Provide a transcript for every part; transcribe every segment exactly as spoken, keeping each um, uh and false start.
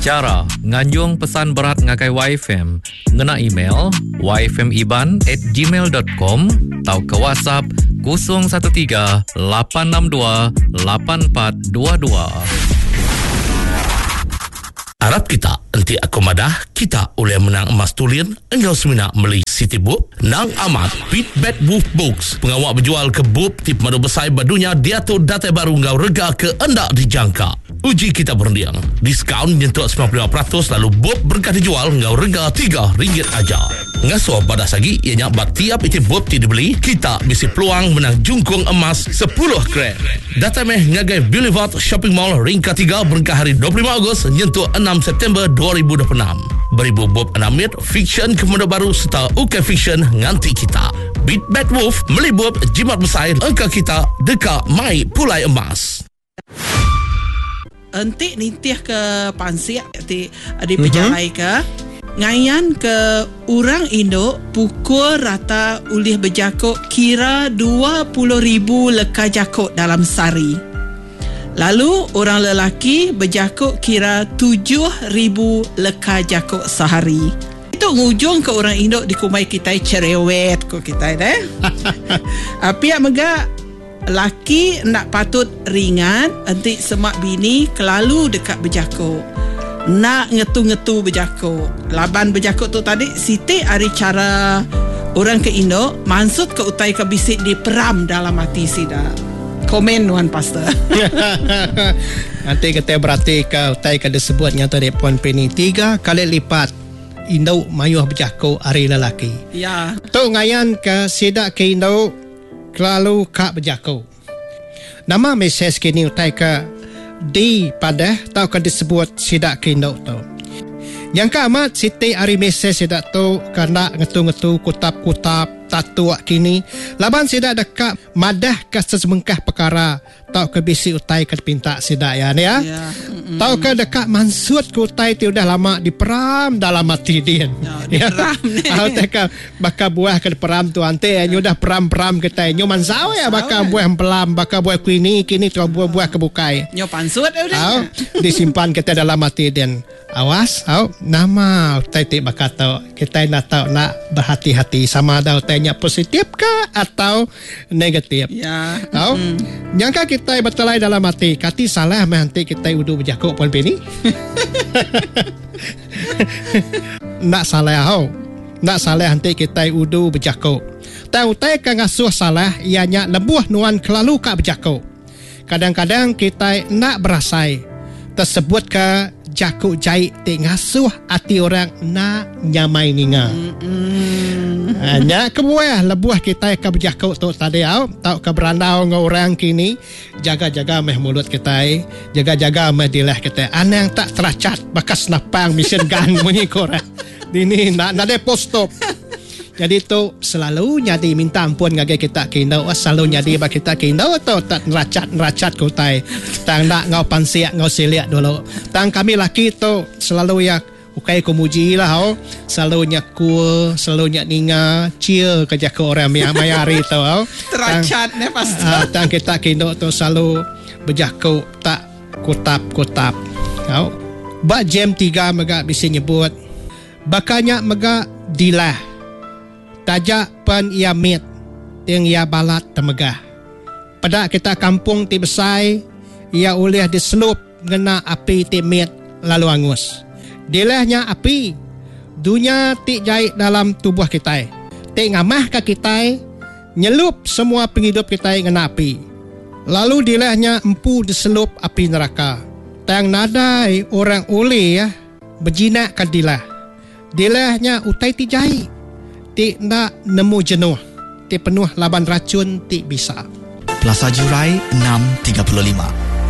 Cara nganjung pesan berat ngakai Y F M, ngena email y f m iban at gmail dot com atau ke WhatsApp kosong satu tiga lapan enam dua lapan empat dua dua. Harap kita nanti aku madah kita oleh menang emas tulen engkau semina beli City Book nang amat Pit Bad Wolf Books pengawak berjual ke book tip madu besai badunya dia tu data baru ngau rega ke anda dijangka. Uji kita berdiam diskaun nyentuh sembilan puluh lima peratus lalu book berkah dijual ngau rega tiga ringgit aja. Ngasuh pada sagi ianya bat tiap itu book ti dibeli kita bisi peluang menang jungkung emas sepuluh gram. Data meh ngagai Boulevard Shopping Mall ring ketiga berkah hari dua puluh lima Ogos nyentuh enam September dua ribu dua puluh enam. Beribu bob anamit fiction kemudian baru serta UK fiction nganti kita. Beat Bad Wolf melibut jimat besar angka kita dekat mai pulai emas. Entik nitih ke pansik di di pejalai ke ngayan ke orang Indo pukul rata ulih berjakuk kira dua puluh ribu leka jakuk dalam sehari. Lalu orang lelaki berjakuk kira tujuh ribu leka jakuk sehari. Itu ngujung ke orang Indo di kumai kita cerewet ko kita deh. Api yang mega laki nak patut ringan nanti semak bini kelalu dekat berjakuk. Nak ngetu-ngetu berjakuk. Laban berjakuk tu tadi Siti hari cara orang ke Indo maksud ke utai ke bisik di peram dalam hati sida. Komen Wan Pastor. Nanti kita berarti ke utai ke disebutnya tadi Puan Penny tiga kali lipat Indo mayuh berjakuk hari lelaki. Ya. Tu ngayan ke sidak ke Indo kelalu kak berjakuk. Nama mesej kini utai ke di pada tau ke disebut sidak ke Indo tu. Yang ke amat Siti hari mesej sidak tu kena ngetu-ngetu kutap-kutap tatu kini laban sidak dekat madah ke sesemengkah perkara tau ke bisi utai ke pinta sidak ya ni ya. Ya. Tau ke dekat mansud ke utai ti udah lama diperam dalam hati dia. Ya. Tahu teka bakal buah ke peram tu ante ya udah peram-peram kita nyo mansau ya bakal buah pelam bakal buah kini kini tu buah-buah kebukai. Nyo pansud udah. Disimpan kita dalam hati dia. Awas, au nama utai ti bakal tahu kita nak tahu nak berhati-hati sama ada utainya positif ke atau negatif. Ya. Au mm. Nyangka kita betulai dalam hati kati salah meh nanti kita udu berjakuk Puan Penny. Nak salah au. Nak salah nanti kita udu berjakuk. Tahu utai ka ngasuh salah ianya lebuh nuan kelalu ka berjakuk. Kadang-kadang kita nak berasai tersebut ke jakuk jahit ti ngasuh hati orang nak nyamai ninga. Mm-hmm. Hanya kebuah lebuah kita ke berjakuk tu tadi au tau ke berandau ngau orang kini jaga-jaga meh mulut kita, jaga-jaga meh dilah kita. Anang tak teracat bekas napang mesin gun bunyi korang. Ini nak nak de post-stop. Jadi tu selalu nyadi minta ampun ngagai kita kino selalu nyadi ba kita kino atau tak neracat-neracat kutai tang nak ngau pansiak ngau siliak dulu tang kami laki tu selalu ya ukai kumuji lah ho selalu nyakul selalu nyak ninga cia kerja ke orang yang mayari tu ho teracat ne pasti uh, tang kita kino tu selalu berjaku tak kutap-kutap ho ba jam tiga mega bisa nyebut bakanya mega dilah tajak pen ia mit yang ia balat temegah. Pada kita kampung ti besai ia oleh diselup ngena api ti mit lalu angus. Dilahnya api dunia ti jahit dalam tubuh kita. Ti ngamah ke kita nyelup semua penghidup kita ngena api. Lalu dilahnya empu diselup api neraka. Tang nadai orang oleh ya berjinak ke dilah. Dilahnya utai ti jahit. Ti nak nemu jenuh. Ti penuh laban racun ti bisa. Plaza Jurai enam tiga lima.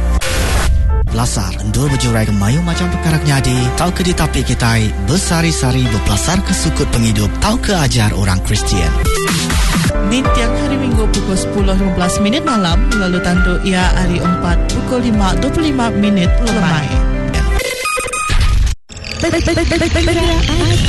Pelasar endur berjurai ke mayu macam perkara nyadi. Tau ke di tapi kita bersari-sari berpelasar ke sukut penghidup. Tau ke ajar orang Kristian. Di tiang hari Minggu pukul sepuluh lima belas minit malam. Lalu tandu ia hari empat pukul lima dua puluh lima minit lemai.